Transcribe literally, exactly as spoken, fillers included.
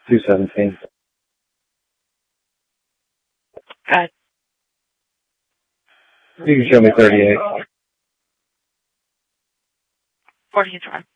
two seventeen. Got You can show me thirty-eight. fourteenth run.